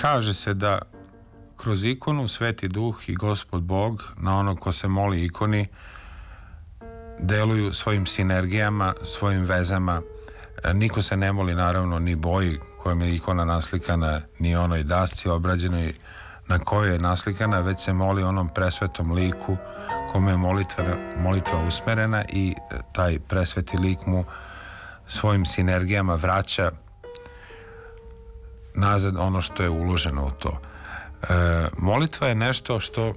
Kaže se da kroz ikonu Sveti Duh i Gospod Bog na onog ko se moli ikoni deluju svojim sinergijama, svojim vezama. Niko se ne moli naravno ni boji kojom je ikona naslikana, ni onoj dasci obrađenoj na kojoj je naslikana, već se moli onom presvetom liku kome je molitva usmerena i taj presveti lik mu svojim sinergijama vraća nazad ono što je uloženo u to. Molitva je nešto što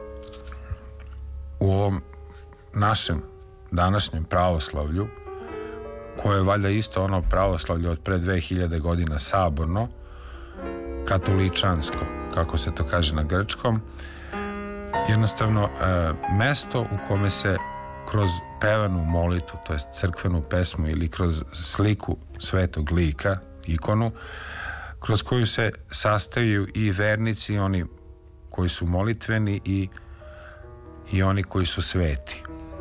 u ovom našem današnjem pravoslavlju, koje je valjda isto ono pravoslavlje od pre 2000 godina saborno, katoličansko, kako se to kaže na grčkom, jednostavno mesto u kome se kroz pevanu molitvu, to jest crkvenu pesmu ili kroz sliku svetog lika, ikonu, kroz koju se sastaju i vernici, oni koji su molitveni i oni koji su sveti.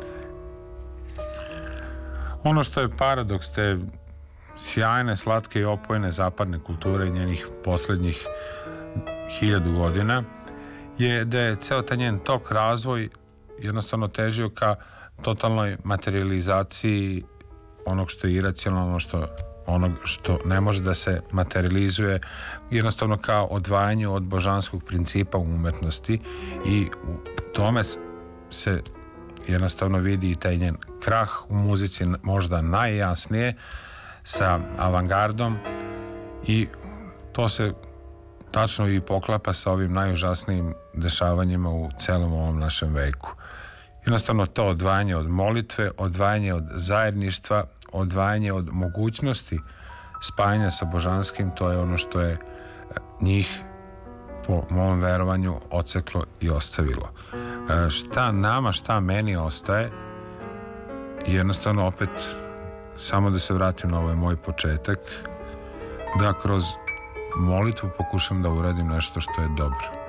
Ono što je paradoks te sjajne, slatke i opojne zapadne kulture i njenih poslednjih 1000 godina je da je ceo taj njen tok, razvoj jednostavno težio ka totalnoj materializaciji onog što je iracionalno, onog što ne može da se materializuje, jednostavno kao odvajanju od božanskog principa u umetnosti, i u tome se jednostavno vidi i taj njen krah u muzici, možda najjasnije, sa avangardom, i to se tačno i poklapa sa ovim najužasnijim dešavanjima u celom ovom našem veku. Jednostavno to odvajanje od molitve, odvajanje od zajedništva, odvajanje od mogućnosti spajanja sa božanskim, to je ono što je njih po mom verovanju odseklo i ostavilo. Šta nama, šta meni ostaje, jednostavno opet samo da se vratim na ovaj moj početak, da kroz molitvu pokušam da uradim nešto što je dobro.